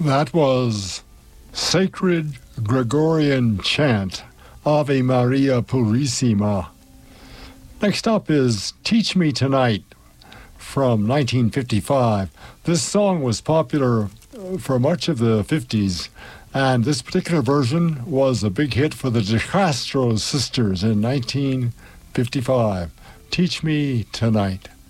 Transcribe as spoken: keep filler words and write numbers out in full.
That was Sacred Gregorian Chant, Ave Maria Purissima. Next up is Teach Me Tonight from nineteen fifty-five. This song was popular for much of the fifties, and this particular version was a big hit for the De Castro sisters in nineteen fifty-five. Teach Me Tonight.